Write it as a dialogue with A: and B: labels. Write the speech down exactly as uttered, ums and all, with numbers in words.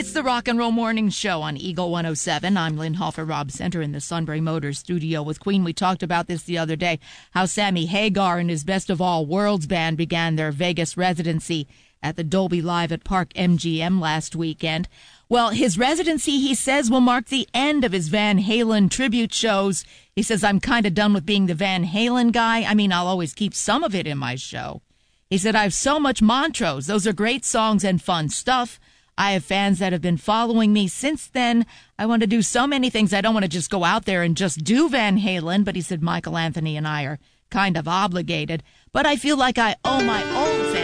A: It's the Rock and Roll Morning Show on Eagle one oh seven. I'm Lynn Hoffer, Rob Center in the Sunbury Motors studio with Queen. We talked about this the other day, how Sammy Hagar and his Best of All Worlds band began their Vegas residency at the Dolby Live at Park M G M last weekend. Well, his residency, he says, will mark the end of his Van Halen tribute shows. He says, I'm kind of done with being the Van Halen guy. I mean, I'll always keep some of it in my show. He said, I have so much Montrose. Those are great songs and fun stuff. I have fans that have been following me since then. I want to do so many things. I don't want to just go out there and just do Van Halen. But he said, Michael Anthony and I are kind of obligated. But I feel like I owe my old fans